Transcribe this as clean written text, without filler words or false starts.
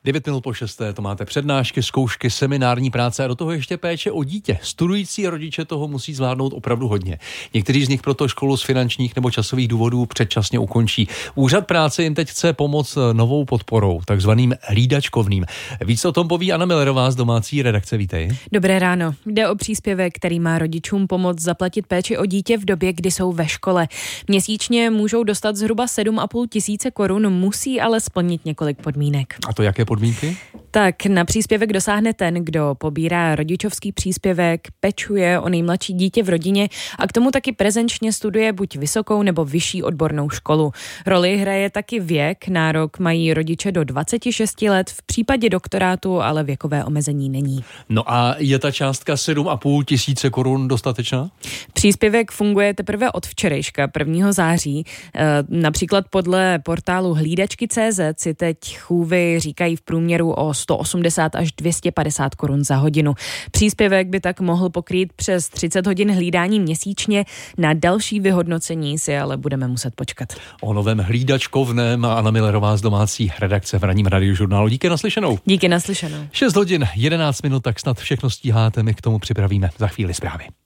9 minut po 6. to máte přednášky, zkoušky, seminární práce a do toho ještě péče o dítě. Studující rodiče toho musí zvládnout opravdu hodně. Někteří z nich proto školu z finančních nebo časových důvodů předčasně ukončí. Úřad práce jim teď chce pomoct novou podporou, takzvaným hlídačkovným. Víc o tom poví Anna Millerová z domácí redakce. Vítej. Dobré ráno. Jde o příspěvek, který má rodičům pomoct zaplatit péči o dítě v době, kdy jsou ve škole. Měsíčně můžou dostat zhruba 7,5 tisíce korun, musí ale splnit několik podmínek. A to jaké podmínky? Tak na příspěvek dosáhne ten, kdo pobírá rodičovský příspěvek, pečuje o nejmladší dítě v rodině a k tomu taky prezenčně studuje buď vysokou nebo vyšší odbornou školu. Roli hraje taky věk, nárok mají rodiče do 26 let, v případě doktorátu ale věkové omezení není. No a je ta částka 7,5 tisíce korun dostatečná? Příspěvek funguje teprve od včerejška, 1. září. Například podle portálu hlídačky.cz si teď chůvy říkají v průměru o 180 až 250 korun za hodinu. Příspěvek by tak mohl pokrýt přes 30 hodin hlídání měsíčně. Na další vyhodnocení si ale budeme muset počkat. O novém hlídačkovném Anna Millerová z domácí redakce v ranním radiožurnálu. Díky naslyšenou. Díky naslyšenou. 6 hodin 11 minut, tak snad všechno stíháte, my k tomu připravíme za chvíli zprávy.